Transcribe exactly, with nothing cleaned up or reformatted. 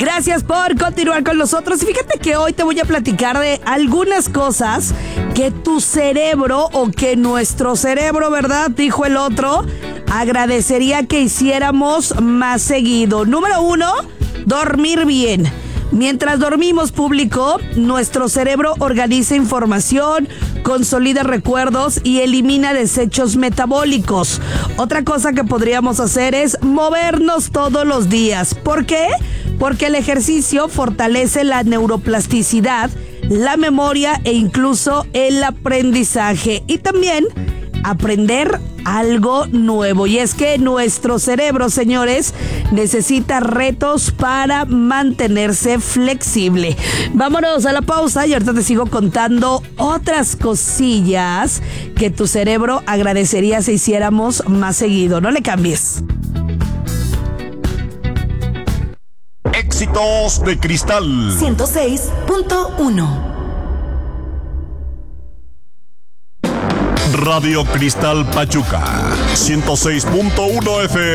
Gracias por continuar con nosotros. Y fíjate que hoy te voy a platicar de algunas cosas que tu cerebro o que nuestro cerebro, ¿verdad? Dijo el otro, agradecería que hiciéramos más seguido. Número uno, dormir bien. Mientras dormimos, público, nuestro cerebro organiza información, consolida recuerdos y elimina desechos metabólicos. Otra cosa que podríamos hacer es movernos todos los días. ¿Por qué? Porque el ejercicio fortalece la neuroplasticidad, la memoria e incluso el aprendizaje. Y también aprender algo nuevo. Y es que nuestro cerebro, señores, necesita retos para mantenerse flexible. Vámonos a la pausa y ahorita te sigo contando otras cosillas que tu cerebro agradecería si hiciéramos más seguido. No le cambies. Éxitos de Cristal ciento seis punto uno. Radio Cristal Pachuca ciento seis punto uno F M.